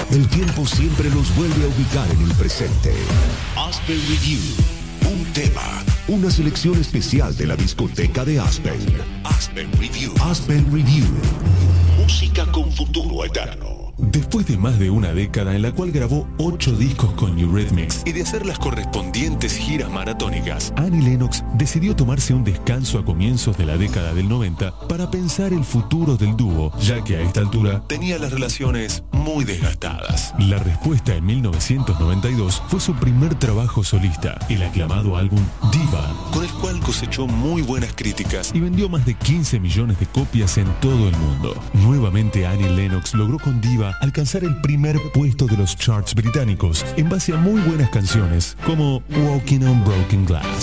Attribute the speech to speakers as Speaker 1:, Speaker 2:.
Speaker 1: El tiempo siempre los vuelve a ubicar en el presente. Aspen Review. Un tema. Una selección especial de la discoteca de Aspen. Aspen Review. Aspen Review. Música con futuro eterno.
Speaker 2: Después de más de una década en la cual grabó 8 discos con Eurythmics y de hacer las correspondientes giras maratónicas, Annie Lennox decidió tomarse un descanso a comienzos de la década del 90 para pensar el futuro del dúo, ya que a esta altura tenía las relaciones muy desgastadas. La respuesta en 1992 fue su primer trabajo solista, el aclamado álbum Diva, con el cual cosechó muy buenas críticas y vendió más de 15 millones de copias en todo el mundo. Nuevamente Annie Lennox logró con Diva alcanzar el primer puesto de los charts británicos en base a muy buenas canciones como Walking on Broken Glass.